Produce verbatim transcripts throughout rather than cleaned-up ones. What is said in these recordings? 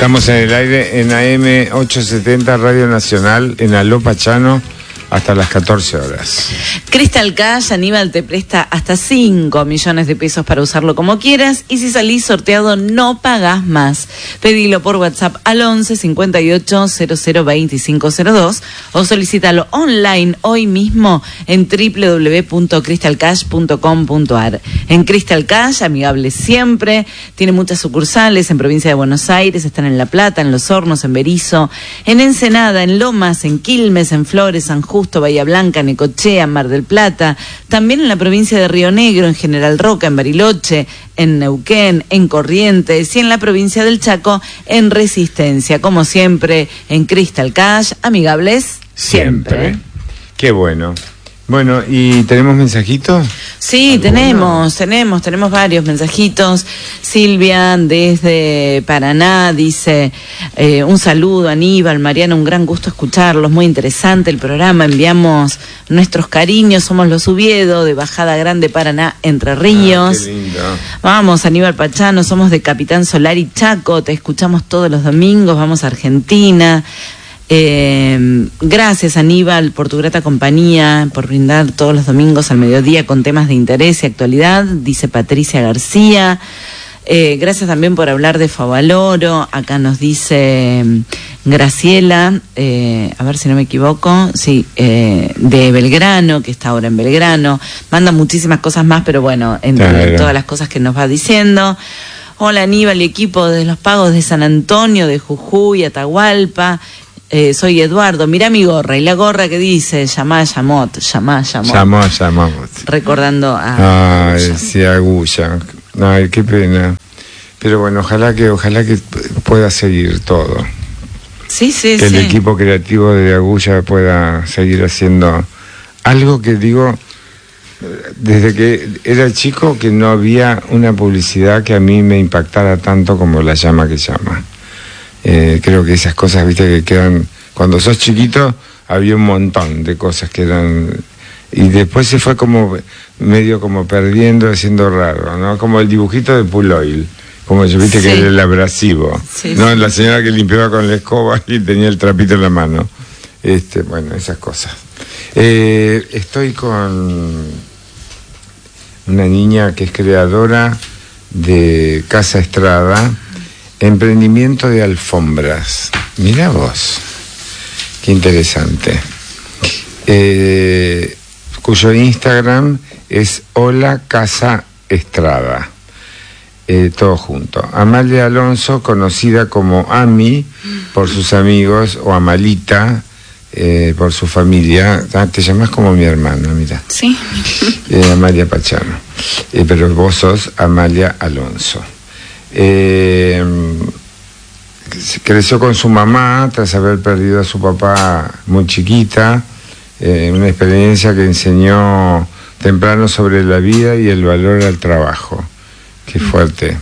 Estamos en el aire en A M ochocientos setenta Radio Nacional, en Aló Pachano, hasta las catorce horas. Crystal Cash, Aníbal te presta hasta cinco millones de pesos para usarlo como quieras, y si salís sorteado no pagás más. Pedilo por WhatsApp al once cincuenta y ocho cero cero veinticinco cero dos o solicítalo online hoy mismo en doble u doble u doble u punto crystal cash punto com punto a r. En Crystal Cash, amigable siempre, tiene muchas sucursales en provincia de Buenos Aires, están en La Plata, en Los Hornos, en Berisso, en Ensenada, en Lomas, en Quilmes, en Flores, San Justo, Bahía Blanca, Necochea, Mar del Plata, también en la provincia de Río Negro, en General Roca, en Bariloche, en Neuquén, en Corrientes y en la provincia del Chaco, en Resistencia. Como siempre, en Crystal Cash, amigables siempre. Siempre. Qué bueno. Bueno, ¿y tenemos mensajitos? Sí, ¿alguno? tenemos, tenemos, tenemos varios mensajitos. Silvia, desde Paraná, dice, eh, un saludo, Aníbal, Mariano, un gran gusto escucharlos, muy interesante el programa, enviamos nuestros cariños, somos los Ubiedo, de Bajada Grande, Paraná, Entre Ríos. Ah, qué lindo. Vamos, Aníbal Pachano, somos de Capitán Solari, Chaco, te escuchamos todos los domingos, vamos a Argentina. Eh, gracias, Aníbal, por tu grata compañía, por brindar todos los domingos al mediodía con temas de interés y actualidad, dice Patricia García. Eh, gracias también por hablar de Favaloro. Acá nos dice Graciela, eh, a ver si no me equivoco, sí, eh, de Belgrano, que está ahora en Belgrano. Manda muchísimas cosas más, pero bueno, entre claro. todas las cosas que nos va diciendo. Hola, Aníbal y equipo de los pagos de San Antonio, de Jujuy, Atahualpa. Eh, soy Eduardo, mira mi gorra, y la gorra que dice, llamá, llamot, llamá, llamot. Llamó, llamó. Recordando a... Ay, sí, Agulla. Ay, qué pena. Pero bueno, ojalá que, ojalá que pueda seguir todo. Sí, sí, que sí. el equipo creativo de Agulla pueda seguir haciendo algo que digo, desde que era chico, que no había una publicidad que a mí me impactara tanto como La Llama que Llama. Eh, creo que esas cosas, viste, que quedan... Cuando sos chiquito había un montón de cosas que eran... Y después se fue como medio como perdiendo, haciendo raro, ¿no? Como el dibujito de Puloil, como yo, viste, sí. que era el abrasivo, sí, ¿no? Sí. La señora que limpiaba con la escoba y tenía el trapito en la mano. Este, bueno, esas cosas. Eh, estoy con una niña que es creadora de Casa Estrada, emprendimiento de alfombras. Mirá vos, qué interesante. Eh, cuyo Instagram es Hola Casa Estrada. Eh, todo junto. Amalia Alonso, conocida como Ami por sus amigos, o Amalita eh, por su familia. Ah, te llamás como mi hermana, mira. Sí. Eh, Amalia Pachano. Eh, pero vos sos Amalia Alonso. Eh, creció con su mamá tras haber perdido a su papá muy chiquita, eh, una experiencia que enseñó temprano sobre la vida y el valor al trabajo. Qué fuerte.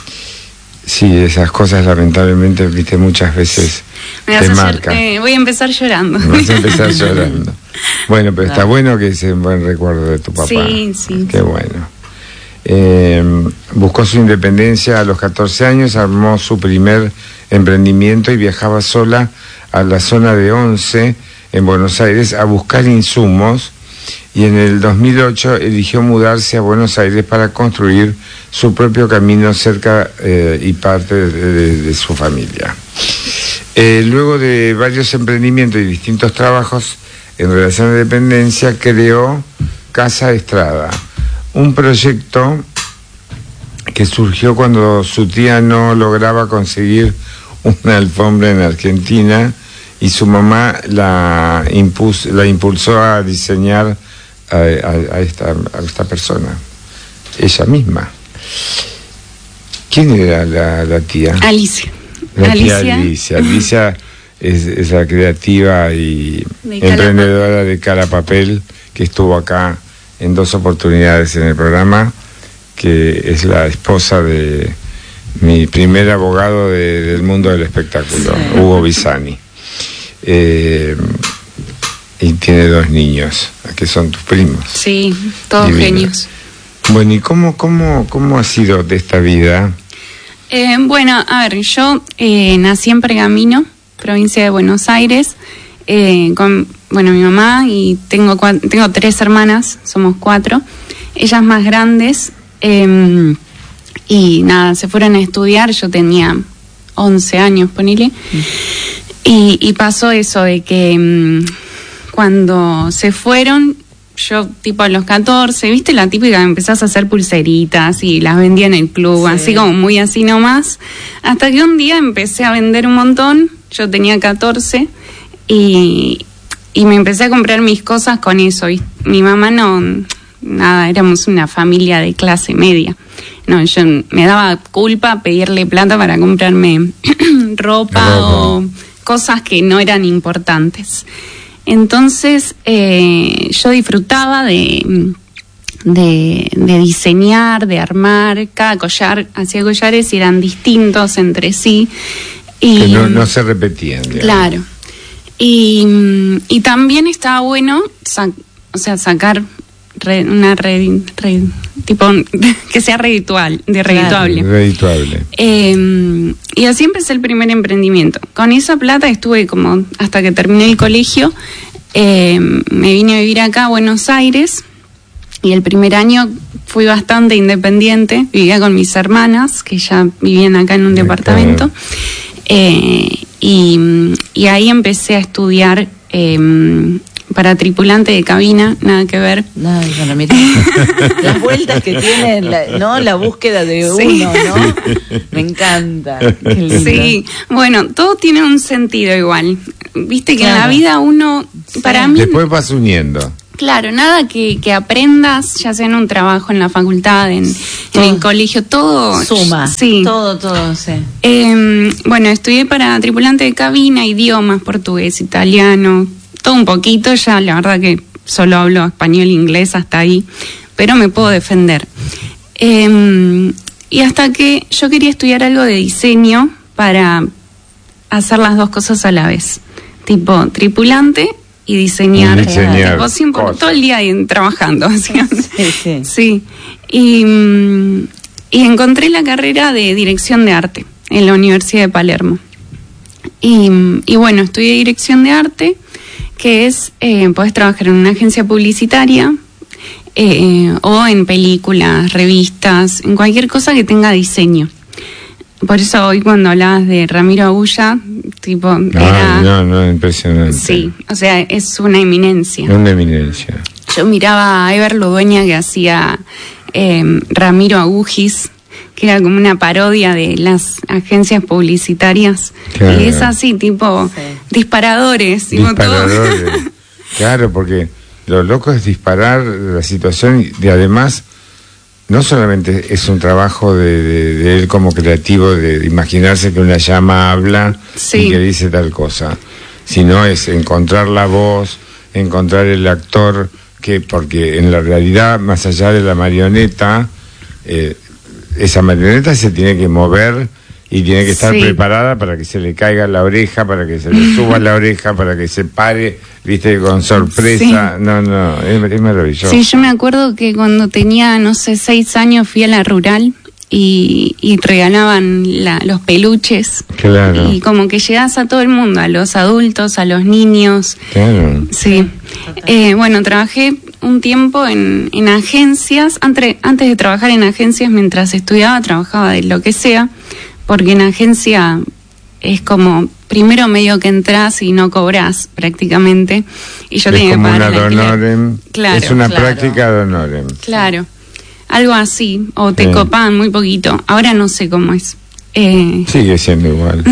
Sí, esas cosas lamentablemente, viste, muchas veces Me te vas a marcan. Llor- eh, voy a empezar llorando. Vas a empezar llorando. Bueno, pero está bueno que es un buen recuerdo de tu papá. Sí, sí. Qué bueno. Eh, buscó su independencia a los catorce años, armó su primer emprendimiento y viajaba sola a la zona de Once, en Buenos Aires, a buscar insumos, y en el dos mil ocho eligió mudarse a Buenos Aires para construir su propio camino cerca eh, y parte de, de, de su familia. Eh, luego de varios emprendimientos y distintos trabajos en relación a dependencia, creó Casa Estrada, un proyecto que surgió cuando su tía no lograba conseguir una alfombra en Argentina y su mamá la, impus, la impulsó a diseñar a, a, a, esta, a esta persona, ella misma. ¿Quién era la, la tía? Alicia. La Alicia. tía Alicia. Alicia es, es la creativa y de emprendedora de Cara Papel, que estuvo acá en dos oportunidades en el programa, que es la esposa de mi primer abogado de, del mundo del espectáculo, sí. Hugo Bisani. Eh, y tiene dos niños, que son tus primos. Sí, todos Divino. Genios. Bueno, ¿y cómo, cómo, cómo ha sido de esta vida? Eh, bueno, a ver, yo eh, nací en Pergamino, provincia de Buenos Aires, eh, con, bueno, mi mamá y tengo, cua- tengo tres hermanas, somos cuatro, ellas más grandes, eh, y nada, se fueron a estudiar, yo tenía once años, ponele, mm. y, y pasó eso de que mmm, cuando se fueron, yo tipo a los catorce, viste la típica, empezás a hacer pulseritas y las vendía en el club, sí. Así como muy así nomás, hasta que un día empecé a vender un montón, yo tenía catorce y, y me empecé a comprar mis cosas con eso, y mi mamá no, nada, éramos una familia de clase media, no, yo me daba culpa pedirle plata para comprarme ropa o cosas que no eran importantes. Entonces eh, yo disfrutaba de, de, de diseñar, de armar, cada collar, hacía collares y eran distintos entre sí. Y, que no, no se repetían. Digamos. Claro. Y, y también estaba bueno, sac, o sea, sacar re, una red, red, tipo que sea reditual, de redituable. Claro, redituable. Eh, y así empecé el primer emprendimiento. Con esa plata estuve como hasta que terminé el colegio. Eh, me vine a vivir acá a Buenos Aires y el primer año fui bastante independiente. Vivía con mis hermanas que ya vivían acá en un departamento. Eh, y, y ahí empecé a estudiar eh, para tripulante de cabina, nada que ver. No, bueno, mira, las vueltas que tiene, la, ¿no? La búsqueda de sí. uno, ¿no? Me encanta. Qué lindo. Sí, bueno, todo tiene un sentido igual. Viste que claro. En la vida uno, sí. Para mí... Después vas uniendo. Claro, nada que, que aprendas, ya sea en un trabajo, en la facultad, en, en el colegio, todo... Suma, sí. todo, todo, sí. Eh, bueno, estudié para tripulante de cabina, idiomas, portugués, italiano... todo un poquito, ya la verdad que solo hablo español e inglés hasta ahí, pero me puedo defender. Eh, y hasta que yo quería estudiar algo de diseño para hacer las dos cosas a la vez, tipo tripulante y diseñar, y diseñar tipo, siempre, todo el día trabajando. ¿Sí? Sí, sí. Sí. Y, y encontré la carrera de dirección de arte en la Universidad de Palermo. Y, y bueno, estudié dirección de arte, que es, eh, podés trabajar en una agencia publicitaria eh, o en películas, revistas, en cualquier cosa que tenga diseño. Por eso hoy cuando hablabas de Ramiro Agulla, tipo, ah, era... No, no, impresionante. Sí, o sea, es una eminencia. Una eminencia. Yo miraba a Ever Ludueña que hacía eh, Ramiro Agujis, que era como una parodia de las agencias publicitarias. Claro. Y es así, tipo, sí. disparadores. Disparadores. Tipo todo. Claro, porque lo loco es disparar la situación y además no solamente es un trabajo de, de, de él como creativo, de imaginarse que una llama habla sí. y que dice tal cosa, sino es encontrar la voz, encontrar el actor, que porque en la realidad, más allá de la marioneta, eh, esa marioneta se tiene que mover y tiene que estar sí. preparada para que se le caiga la oreja, para que se le suba la oreja, para que se pare, viste, con sorpresa. Sí. No, no, es, es maravilloso. Sí, yo me acuerdo que cuando tenía, no sé, seis años fui a la rural y, y regalaban la, los peluches. Claro. Y como que llegás a todo el mundo, a los adultos, a los niños. Claro. Sí. Eh, bueno, trabajé un tiempo en, en agencias. Antes, antes de trabajar en agencias, mientras estudiaba, trabajaba de lo que sea, porque en agencia es como, primero medio que entras y no cobras prácticamente. Y yo es tenía como que pagar una el honorem. Claro, es una claro. práctica de honorem. Claro. Algo así, o te sí. copaban muy poquito. Ahora no sé cómo es. Eh... Sigue siendo igual.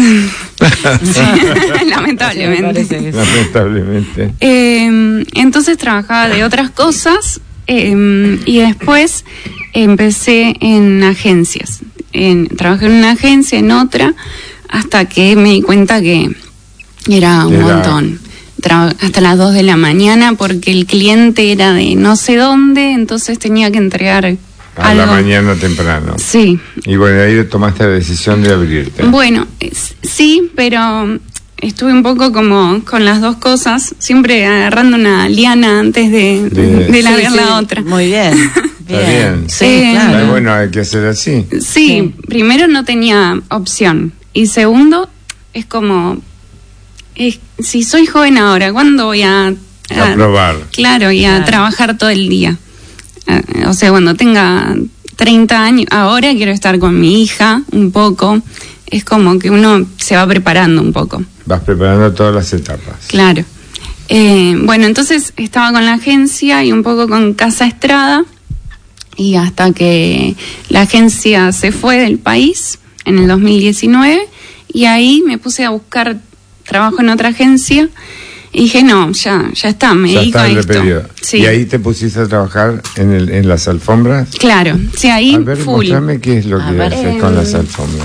Lamentablemente. Sí, lamentablemente. Eh, entonces trabajaba de otras cosas eh, y después empecé en agencias. En, trabajé en una agencia, en otra, hasta que me di cuenta que era un era... montón. Tra- hasta las dos de la mañana porque el cliente era de no sé dónde, entonces tenía que entregar a algo. La mañana temprano. Sí. Y bueno, ahí tomaste la decisión de abrirte. Bueno, sí, pero estuve un poco como con las dos cosas, siempre agarrando una liana antes de, de... de largar sí, sí. la otra. Muy bien. Está bien. Sí, Eh, claro. Pero bueno, hay que hacer así. Sí, Sí. primero no tenía opción. Y segundo, es como, es- si soy joven ahora, ¿cuándo voy a... A probar. Claro, y a Claro. trabajar todo el día. Eh, O sea, cuando tenga treinta años, ahora quiero estar con mi hija un poco. Es como que uno se va preparando un poco. Vas preparando todas las etapas. Claro. Eh, bueno, entonces estaba con la agencia y un poco con Casa Estrada, y hasta que la agencia se fue del país en el dos mil diecinueve, y ahí me puse a buscar trabajo en otra agencia y dije, no, ya ya está, me Ya dedico está a el esto. repetido. Sí. Y ahí te pusiste a trabajar en, el, en las alfombras. Claro, sí, ahí A ver, full. mostrame qué es lo A que ver. haces con Em, las alfombras.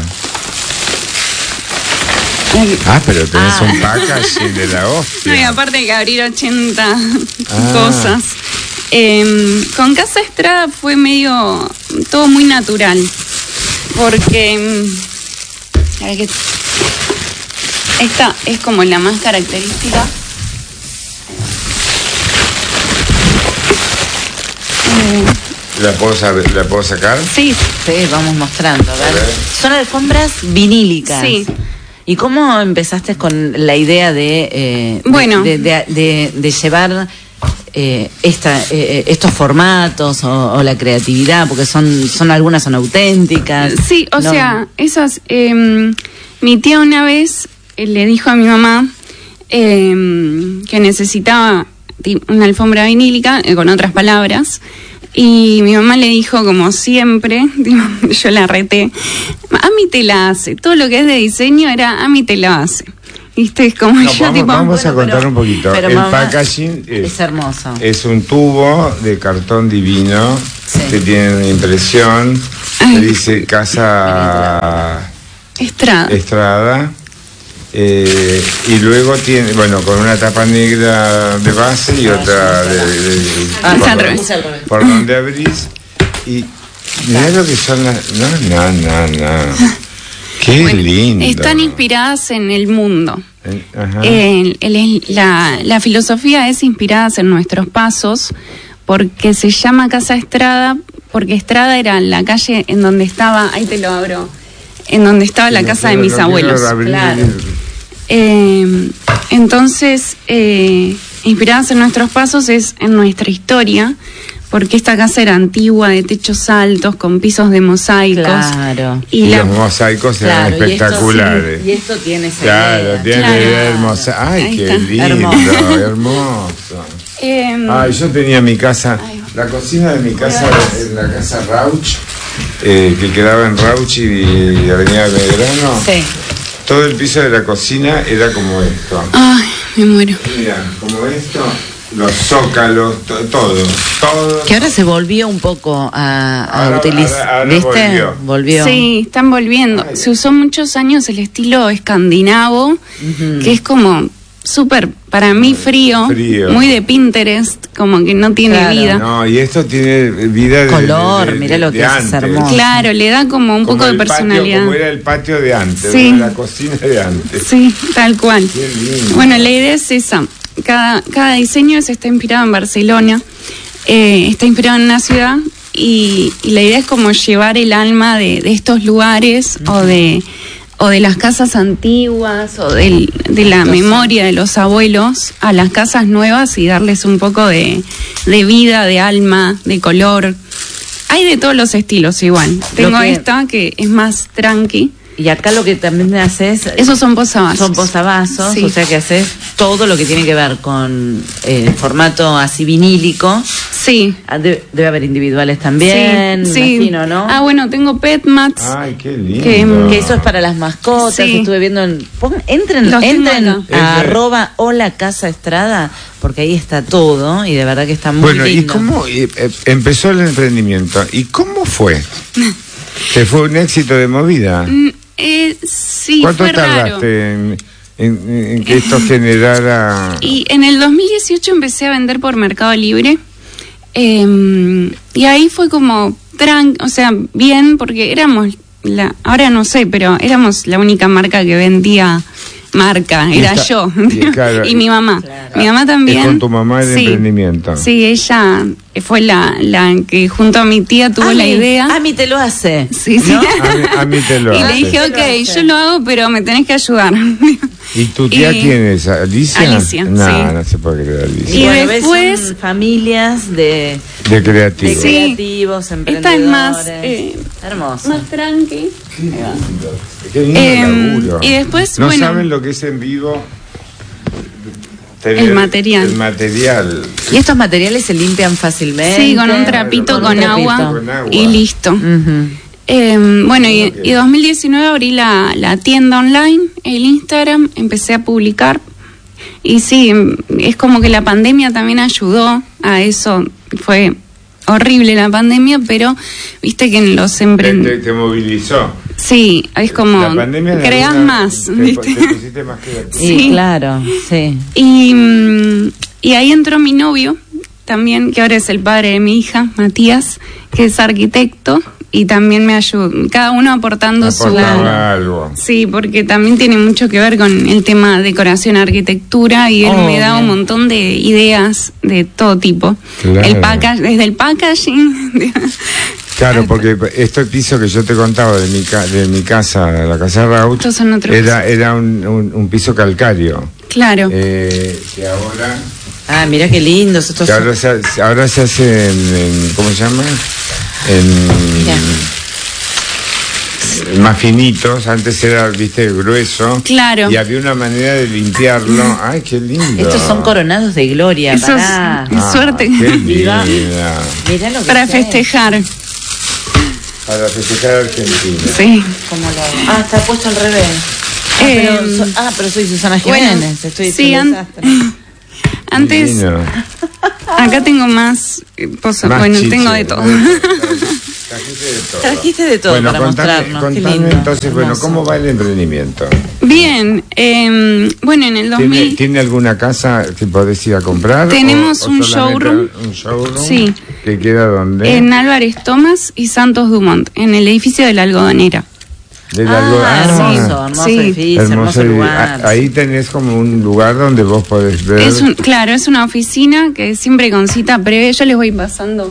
Ay, Ah, pero tenés Ah. un packaging de la hostia. no, y aparte hay que abrir ochenta Ah. cosas. Eh, con Casa Estrada fue medio todo muy natural, porque mm, a ver qué- esta es como la más característica. Eh, ¿La puedo, saber- ¿La puedo sacar? sí, Sí, vamos mostrando. A ver. A ver. Son alfombras vinílicas. Sí. ¿Y cómo empezaste con la idea de, eh, de- Bueno. de, de- de- de llevar eh, esta, eh, estos formatos o, o la creatividad? Porque son, son algunas son auténticas. sí, o No- sea, esas. eh, mi tía una vez eh, le dijo a mi mamá eh, que necesitaba ti- una alfombra vinílica, eh, con otras palabras. Y mi mamá le dijo, como siempre, digo, yo la reté, a mí te la hace. Todo lo que es de diseño era, a mí te la hace. ¿Viste? Es como No, yo, vamos, tipo, vamos a bueno, contar pero- un poquito. pero El mamá, packaging es, Es hermoso. es un tubo de cartón divino Sí. que tiene una impresión Ay. que dice Casa Estrada. Estrada. Eh, y luego tiene, bueno, con una tapa negra de base y otra de, de- de- Ah, por, es al donde- revés. al revés. por donde abrís. Y mirá lo que son las... No, no, no, no. Qué Bueno, lindo. están inspiradas en el mundo. Eh, ajá. El- el- la, la filosofía es inspirada en nuestros pasos, porque se llama Casa Estrada, porque Estrada era la calle en donde estaba, ahí te lo abro, en donde estaba la Lo casa de quiero- mis lo quiero abuelos. abrir. Claro. Eh, entonces, eh, inspiradas en nuestros pasos es en nuestra historia, porque esta casa era antigua, de techos altos, con pisos de mosaicos. Claro. Y Y la, los mosaicos eran Claro, y esto- espectaculares. Y esto tiene esa Claro, idea. tiene Claro. la idea del mosaico. Ay, Ahí qué está. lindo, Hermoso. hermoso. eh, Ay, yo tenía mi casa, Ahí va. la cocina de mi casa, en la casa Rauch, eh, que quedaba en Rauch y Avenida Belgrano. Sí. Todo el piso de la cocina era como esto. ay, me muero. Mira, como esto, los zócalos, to- todo, todo. Que ahora se volvió un poco a, a Ahora- utilizar. ahora- ahora ¿Viste? volvió. Volvió. Sí, están volviendo. Ay. Se usó muchos años el estilo escandinavo, Ujú. que es como súper, para mí, frío, Frío. muy de Pinterest, como que no tiene Claro. vida. No, y esto tiene vida de Color, de- de- mirá lo de que es antes. hermoso. Claro, le da como un Como poco de el patio, personalidad. como era el patio de antes, Sí. de la cocina de antes. Sí, tal cual. Qué lindo. Bueno, la idea es esa. Cada, cada diseño se está inspirado en Barcelona, eh, está inspirado en una ciudad, y, y la idea es como llevar el alma de, de estos lugares, o de o de las casas antiguas, o del- de la memoria de los abuelos, a las casas nuevas, y darles un poco de, de vida, de alma, de color. Hay de todos los estilos igual. Tengo que- esta que es más tranqui. Y acá lo que también haces Esos son posavasos. son posavasos, Sí. o sea que haces todo lo que tiene que ver con eh, formato así vinílico. Sí. Ah, Debe, debe haber individuales también, sí, me sí. imagino, ¿no? Ah, bueno, tengo pet mats. Ay, qué lindo. Que- Que eso es para las mascotas. Sí. Estuve viendo en. pon- entren Los tengo entren acá. Ese- a arroba hola casa estrada, porque ahí está todo y de verdad que está muy Bueno, ¿y lindo. cómo eh, eh, empezó el emprendimiento? ¿Y cómo fue? ¿Que fue un éxito de movida? Mm, eh, sí, ¿Cuánto fue raro. tardaste en, en- en que esto generara...? Y en el dos mil dieciocho empecé a vender por Mercado Libre. eh, y ahí fue como, tran o sea, bien, porque éramos, la ahora no sé, pero éramos la única marca que vendía marca, era está, yo. Y, claro, y mi mamá. Claro. Mi mamá también. Es con tu mamá el sí, emprendimiento. Sí, ella fue la, la que junto a mi tía tuvo Ami, la idea. Ami te lo hace. Sí, sí. ¿no? A mí, a mí te lo Y hace. le dije, Te lo ok, hace. yo lo hago, pero me tenés que ayudar. ¿Y tu tía y- quién es? ¿Alicia? Alicia, No, sí. no se puede creer, Alicia. Y, Y bueno, ves, después- son familias de, De de creativo. Sí. creativos, Esta emprendedores. es más, eh, Hermoso. más tranqui. Qué lindo Em, laburo. y después, no bueno. saben lo que es en vivo tener El material. el material. ¿Y estos materiales se limpian fácilmente? Sí, con un trapito Con con, un agua, trapito. Con agua. y listo. Ujú. Eh, bueno, y, Ok. y dos mil diecinueve abrí la, la tienda online, el Instagram, empecé a publicar. Y sí, es como que la pandemia también ayudó a eso. Fue horrible la pandemia, pero viste que en los Te, te, emprendedores... te movilizó. Sí, es como, La pandemia de creas alguna- más, te, ¿viste? te pusiste más creativo. Y Sí. claro, sí. Y, mm, y ahí entró mi novio también, que ahora es el padre de mi hija, Matías, que es arquitecto y también me ayudó, cada uno aportando su... Aportaba algo. Sí, porque también tiene mucho que ver con el tema decoración, arquitectura, y él Oh, me da bien. un montón de ideas de todo tipo. Claro. El package, desde el packaging. Claro, porque este piso que yo te contaba de mi, ca- de mi casa, la casa de Raúl, Estos son otros era, era un, un, un piso calcario. Claro. Eh, que ahora, Ah, mira qué lindos estos que son. ahora, se, ha- ahora se hace en, en- ¿cómo se llama? Mira. En más finitos, antes era, viste, grueso. Claro. Y había una manera de limpiarlo. Ay, qué lindo. Estos son coronados de gloria. Esos- Pará. es- suerte. Qué Viva. linda. Mirá lo que Para es. festejar. Para festejar a Argentina. Sí. ¿Cómo lo- Ah, está puesto al revés. Ah, Eh, pero, so- ah, pero soy Susana bueno, Jiménez. Estoy sí, hecho un an- desastre. Antes, Divino. acá tengo más, eh, pozo- Más bueno, chiche. tengo de todo. Trajiste de todo. Trajiste de todo Bueno, para contame, mostrarnos. Qué contame lindo, entonces, bueno, hermoso. ¿cómo va el emprendimiento? Bien, eh, bueno, en el dos ¿Tiene, mil... ¿Tiene alguna casa que podés ir a comprar? Tenemos o- o un solamente showroom. Un showroom. Sí. ¿Que queda dónde? En Álvarez Tomás y Santos Dumont, en el edificio de la Algodonera. Del Ah, algo- hermoso, hermoso Sí. edificio, hermoso, edi- lugar. a- Ahí tenés como un lugar donde vos podés ver. Es un, claro, es una oficina que siempre con cita previa, yo les voy pasando.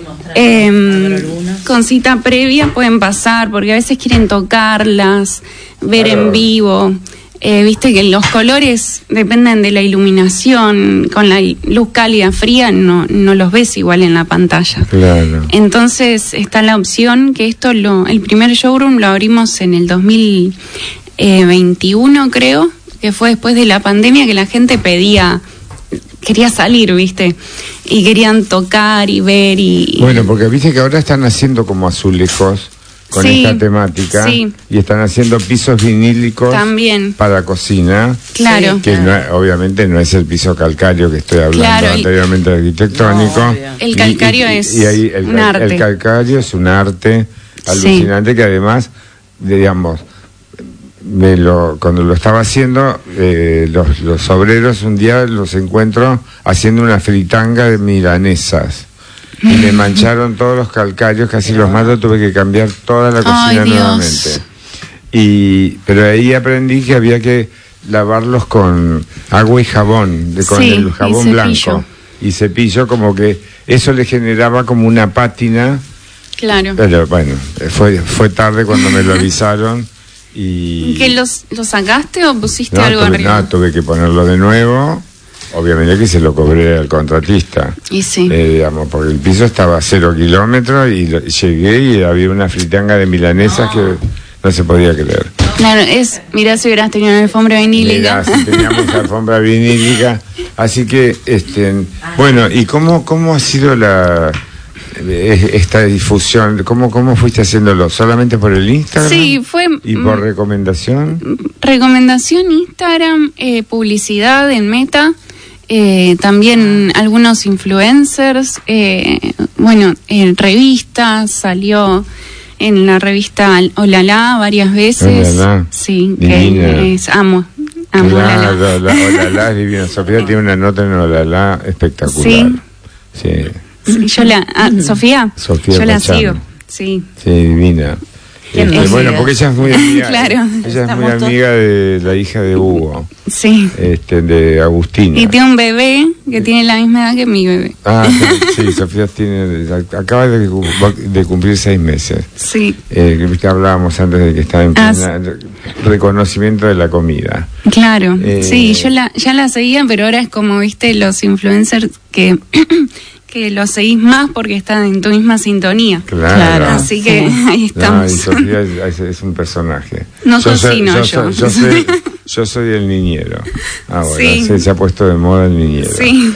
Eh, con cita previa pueden pasar, porque a veces quieren tocarlas, ver Claro. en vivo. Eh, Viste que los colores dependen de la iluminación, con la luz cálida, fría, no, no los ves igual en la pantalla. Claro. Entonces está la opción que esto, lo, el primer showroom lo abrimos en el dos mil veintiuno, creo, que fue después de la pandemia, que la gente pedía, quería salir, ¿viste? Y querían tocar y ver y... Bueno, porque viste que ahora están haciendo como azulejos con Sí, esta temática sí. y están haciendo pisos vinílicos También. para cocina. Claro. Que no, obviamente no es el piso calcario que estoy hablando Claro, el- anteriormente arquitectónico. No, obvio. El Y- calcario y- es y ahí el, un cal- arte. El calcario es un arte alucinante que además, digamos, me lo, cuando lo estaba haciendo, eh, los, los obreros un día los encuentro haciendo una fritanga de milanesas. Y me mancharon todos los calcarios, casi los mato, tuve que cambiar toda la cocina Ay, Dios. nuevamente. Y, pero ahí aprendí que había que lavarlos con agua y jabón, de, con Sí, el y jabón cepillo. blanco. Y cepillo, como que eso le generaba como una pátina. Claro. Pero bueno, fue, fue tarde cuando me lo avisaron. Y ¿Que los, los sacaste o pusiste no, algo tuve, arriba? no, tuve que ponerlo de nuevo. Obviamente que se lo cobré al contratista. Y sí. Eh, digamos, porque el piso estaba a cero kilómetros y lo- llegué y había una fritanga de milanesas que no se podía creer. Claro, es, mirá si hubieras tenido una alfombra vinílica. Mirá, si teníamos alfombra vinílica. Así que, este, bueno, ¿y cómo, cómo ha sido la eh, esta difusión? ¿Cómo, cómo fuiste haciéndolo? ¿Solamente por el Instagram? Sí, fue... ¿Y por mm, recomendación? recomendación Instagram, eh, publicidad en Meta, eh, también algunos influencers, eh, bueno, en revistas, salió en la revista Olala varias veces. Olala, Sí, divina. que es, amo, amo Claro, Olala. la, Olala es divina. Sofía tiene una nota en Olala espectacular. Sí, Sí, yo la, ah, Sofía, Sofía yo la Pachán. sigo, sí. sí, divina. ¿Quién Este, no bueno, sigue? porque ella es muy amiga. Claro. Ella es muy Estamos todos- amiga de la hija de Hugo, Sí. este, de Agustina. Y tiene un bebé que tiene la misma edad que mi bebé. Ah, sí, Sofía tiene, acaba de, cu- de cumplir seis meses. Sí. Eh, que hablábamos antes de que estaba en Ah, plena reconocimiento de la comida. Claro, Eh, sí, yo la, ya la seguía, pero ahora es como, viste, los influencers que, que los seguís más porque están en tu misma sintonía. Claro. Claro. Así que Sí. ahí No, estamos. y Sofía es, es un personaje. No Yo soy- cocino yo. yo. Soy, yo, soy, yo soy el niñero. Ahora Sí. se, se ha puesto de moda el niñero. Sí.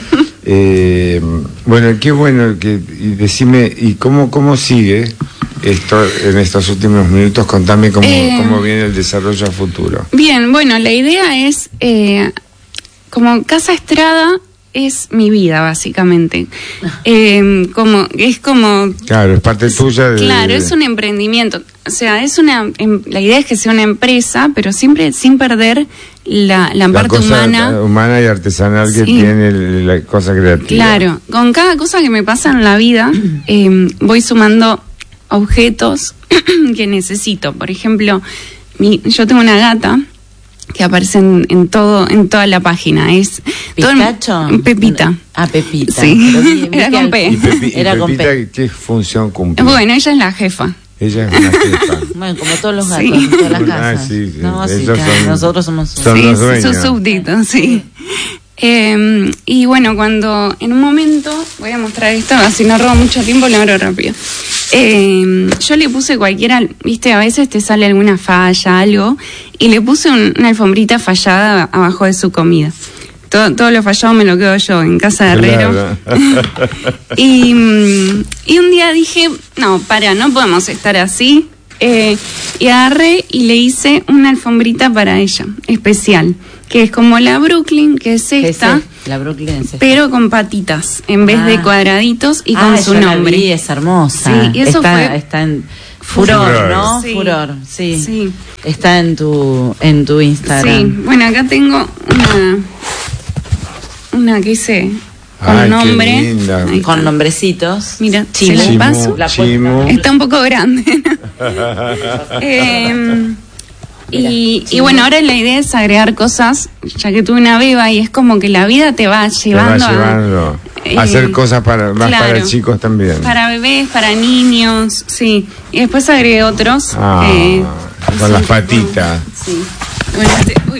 Eh, bueno, qué bueno que y decime y cómo cómo sigue esto en estos últimos minutos. Contame cómo, Eh, cómo viene el desarrollo a futuro. Bien, bueno, la idea es, eh, como Casa Estrada es mi vida, básicamente. Eh, como, es como Claro, es parte tuya de. Claro, es un emprendimiento. O sea, es una em- la idea es que sea una empresa, pero siempre sin perder la, la, la parte cosa humana. humana y artesanal que Sí. tiene el- la cosa creativa. Claro, con cada cosa que me pasa en la vida, eh, voy sumando objetos que necesito. Por ejemplo, mi, yo tengo una gata que aparece en, en todo en toda la página. Es todo en- ¿Pistacho? Pepita. Ah, Pepita. Sí. Pero vi- vi Era que con al- P. Y, Pepi- y Era con Pepita, P. ¿qué función cumple? Bueno, ella es la jefa. Ella es una jefa. Bueno, como todos los gatos, Sí. en todas las Ah, casas. sí, sí. No, sí, Ellos claro, son- nosotros somos... son Sí, los sí, dueños. sus súbditos, sí. Eh, y bueno, cuando en un momento, voy a mostrar esto, así no robo mucho tiempo, lo abro rápido. Eh, yo le puse cualquiera, viste, a veces te sale alguna falla, algo, y le puse un- una alfombrita fallada abajo de su comida. Todo, todo lo fallado me lo quedo yo en casa de Herrero. Claro. Y, mm, y un día dije, no, para, no podemos estar así. Eh, y agarré y le hice una alfombrita para ella, especial, que es como la Brooklyn, que es ¿Qué es esta, esta? La Brooklyn es esta. pero con patitas, en vez Ah. de cuadraditos y Ah, con su yo la nombre. vi, es hermosa. Sí, y eso está, fue- está en furor, Furor. ¿no? Sí. Furor, sí. Sí. Está en tu en tu Sí, Instagram. bueno, acá tengo una, una que hice con Ay, qué nombre. linda. Ahí Con está. nombrecitos. Mira, Chimu. se la paso. La Chimu. Está un poco grande. Eh, y, y bueno, ahora la idea es agregar cosas, ya que tuve una beba y es como que la vida te va Te va llevando, llevando eh, a hacer cosas para, más claro. para chicos también. para bebés, para niños, sí. Y después agregué otros. Ah, eh, con son las tipo- patitas. Sí. Bueno, este, uy.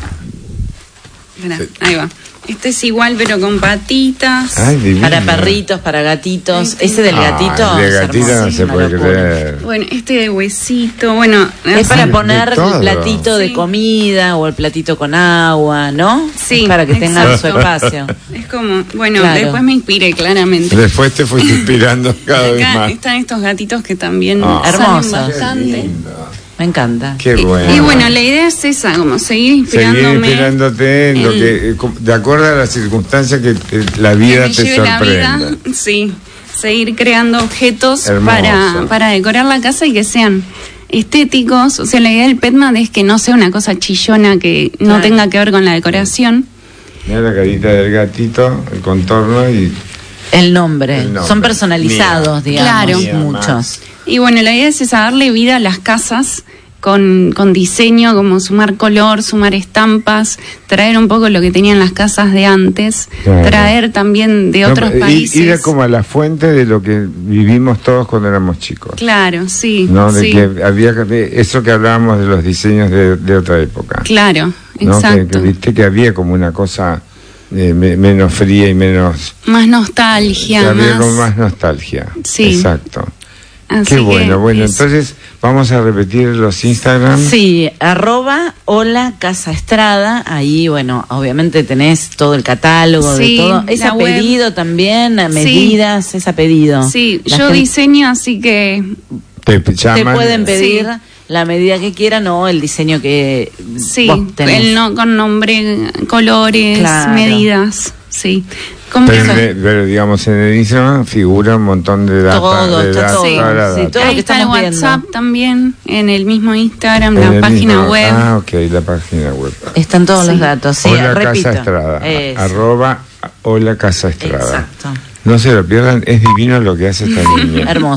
Esperá, ahí va. Este es igual pero con patitas. Ay, divino. Para perritos, para gatitos. Ay, Ese del Ah, gatito. de es gatito hermoso, no es se una puede locura. creer. Bueno, este de huesito, bueno. Es para de poner todo. el platito de Sí. comida o el platito con agua, ¿no? Sí, Es para que tengan exacto. su espacio. Es como, bueno, Claro. después me inspiré claramente. Después te fuiste inspirando cada vez Acá más. están estos gatitos que también Ah. salen Hermosos. bastante. Me encanta. Qué Y- bueno. Y, bueno, la idea es esa, como seguir Seguir inspirándome. inspirándote en lo en- que, eh, com- de acuerdo a las circunstancias que te- la que vida me te lleve la vida, sorprenda. sí, seguir creando objetos Hermoso. para, para decorar la casa y que sean estéticos. O sea, la idea del Petman es que no sea una cosa chillona que no Claro. tenga que ver con la decoración. Mira la carita del gatito, el contorno y El nombre. El nombre. Son personalizados, Mía. digamos, Claro. Mía, muchos. Y bueno, la idea es esa, darle vida a las casas con, con diseño, como sumar color, sumar estampas, traer un poco lo que tenían las casas de antes, Claro. traer también de No, otros i- países. ir a como a la fuente de lo que vivimos todos cuando éramos chicos. Claro, sí. ¿No? De sí. que había que- de eso que hablábamos de los diseños de, de otra época. Claro, ¿No? Que, exacto. que viste que había como una cosa eh, me- menos fría y menos. Más nostalgia, que había más... como más nostalgia. Sí. Exacto. Así Qué que bueno, bueno, es- entonces vamos a repetir los Instagram. Sí, arroba hola Casa Estrada, ahí bueno, obviamente tenés todo el catálogo Sí, de todo, es la a web. pedido también, a Sí. medidas, es a pedido. Sí, La yo gente- diseño, así que Te, te llaman, pueden pedir Sí. la medida que quieran o el diseño que sí, vos tenés. el no, con nombre, colores, Claro. medidas, sí. Como Pero, eso- en el- pero, digamos, en el Instagram figura un montón de data. Todo, de está data, todo, toda la sí, data. todo lo Ahí que está el estamos viendo. WhatsApp también, en el mismo Instagram, En la el página mismo- web. Ah, ok, la página web. Están todos Sí. los datos, sí, Hola repito. Casa Estrada. Eso. Arroba Hola Casa Estrada. Exacto. No se lo pierdan, es divino lo que hace esta niña. Hermoso.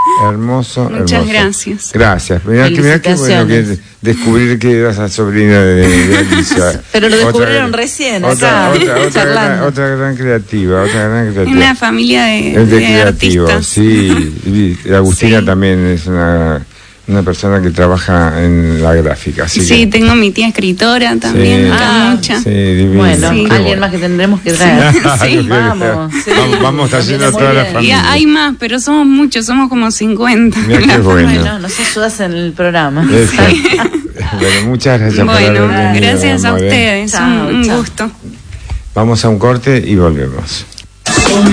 Hermoso, Muchas hermoso. gracias. Gracias. Mirá, que, mirá qué bueno que descubrir que eras la sobrina de, de Alicia. Pero lo Otra- descubrieron recién, otra, acá, otra, otra, charlando. gran, otra gran creativa, otra gran creativa. Una familia de, Es de, de creativo, artistas. sí. Y Agustina Sí. también es una, una persona que trabaja en la gráfica. Así Sí, que, tengo mi tía escritora también, Sí. está Ah, mucha. sí, divino. Bueno, Sí. alguien Qué bueno. más que tendremos que traer. Sí. Vamos, sí. Vamos, vamos Nos viene trayendo muy toda la bien. Y familia. hay más, pero somos muchos, somos como cincuenta. Mirá qué bueno. Bueno, nos ayudas en el programa. Exacto. Bueno, muchas gracias por Bueno, haber venido, gracias a amor, ¿eh? ustedes, Chao, un, un chao. gusto. Vamos a un corte y volvemos.